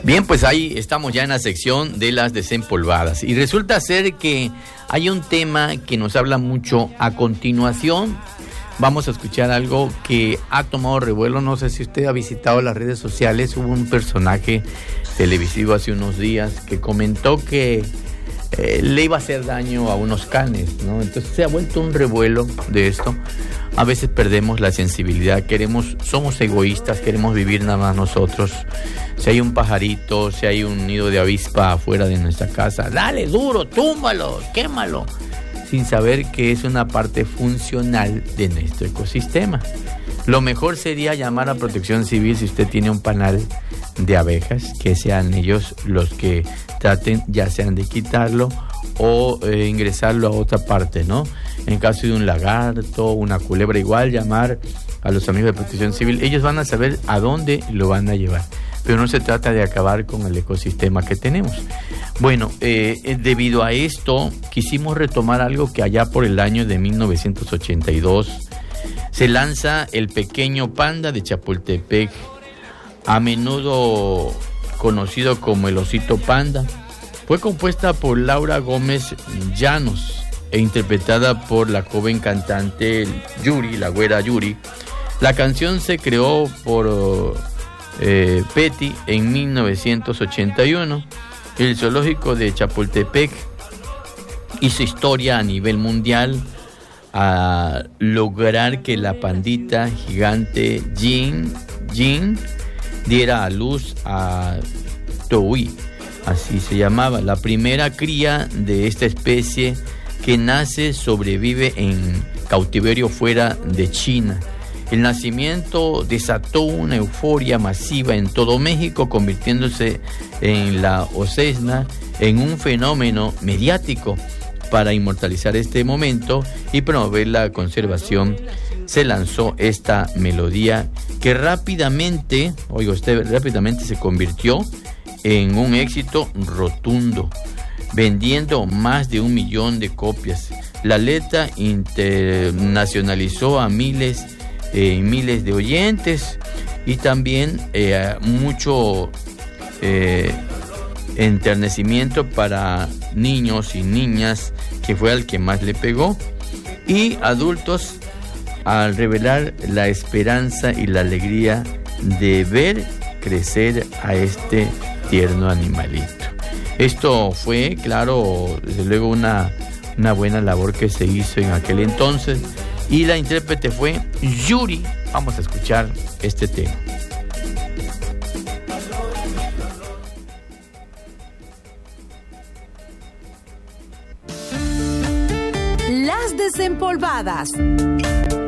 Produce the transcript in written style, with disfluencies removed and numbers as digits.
Bien, pues ahí estamos ya en la sección de las desempolvadas. Y resulta ser que hay un tema que nos habla mucho. A continuación vamos a escuchar algo que ha tomado revuelo. No sé si usted ha visitado las redes sociales. Hubo un personaje televisivo hace unos días que comentó que le iba a hacer daño a unos canes, ¿no? Entonces se ha vuelto un revuelo de esto. A veces perdemos la sensibilidad, somos egoístas, queremos vivir nada más nosotros. Si hay un pajarito, si hay un nido de avispa afuera de nuestra casa, dale duro, túmbalo, quémalo, sin saber que es una parte funcional de nuestro ecosistema. Lo mejor sería llamar a Protección Civil si usted tiene un panal de abejas, que sean ellos los que traten, ya sean de quitarlo o ingresarlo a otra parte, ¿no? En caso de un lagarto, una culebra, igual llamar a los amigos de Protección Civil. Ellos van a saber a dónde lo van a llevar, pero no se trata de acabar con el ecosistema que tenemos. Bueno, debido a esto quisimos retomar algo que allá por el año de 1982 se lanza El Pequeño Panda de Chapultepec, a menudo conocido como el Osito Panda. Fue compuesta por Laura Gómez Llanos e interpretada por la joven cantante Yuri, la güera Yuri. La canción se creó por Petty en 1981. El zoológico de Chapultepec hizo historia a nivel mundial a lograr que la pandita gigante Jin diera a luz a Toui, así se llamaba, la primera cría de esta especie que nace, sobrevive en cautiverio fuera de China. El nacimiento desató una euforia masiva en todo México, convirtiéndose en la Ocesna en un fenómeno mediático. Para inmortalizar este momento y promover la conservación, se lanzó esta melodía que rápidamente se convirtió en un éxito rotundo, vendiendo más de 1 millón de copias. La letra internacionalizó a miles de oyentes y también mucho enternecimiento para niños y niñas, que fue al que más le pegó, y adultos, al revelar la esperanza y la alegría de ver crecer a este tierno animalito. Esto fue, claro, desde luego una buena labor que se hizo en aquel entonces, y la intérprete fue Yuri. Vamos a escuchar este tema. Las desempolvadas.